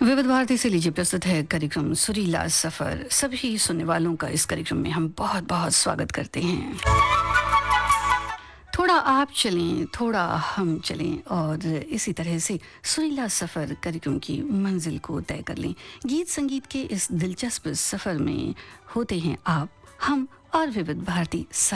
विविध भारती से लीजिए प्रस्तुत है कार्यक्रम सुरीला सफर। सभी सुनने वालों का इस कार्यक्रम में हम बहुत बहुत स्वागत करते हैं। थोड़ा आप चलें, थोड़ा हम चलें और इसी तरह से सुरीला सफर कार्यक्रम की मंजिल को तय कर लें। गीत संगीत के इस दिलचस्प सफर में होते हैं आप, हम और विविध भारती।